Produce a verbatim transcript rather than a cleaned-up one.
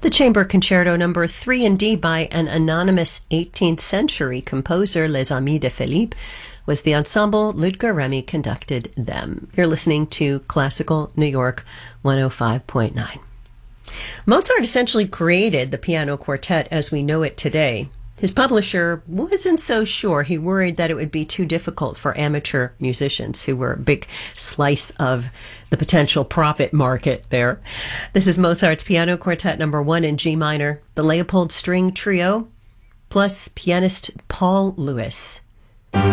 The Chamber Concerto number three in D by an anonymous eighteenth century composer, Les Amis de Philippe, was the ensemble Ludger Remy conducted them. You're listening to Classical New York one oh five point nine. Mozart essentially created the piano quartet as we know it today. His publisher wasn't so sure. He worried that it would be too difficult for amateur musicians, who were a big slice of the potential profit market there. This is Mozart's Piano Quartet number one in G minor, the Leopold String Trio, plus pianist Paul Lewis.